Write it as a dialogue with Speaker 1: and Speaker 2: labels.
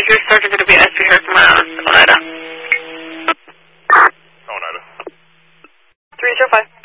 Speaker 1: your start are going to be SB here from Oneida.
Speaker 2: Oneida.
Speaker 1: 305.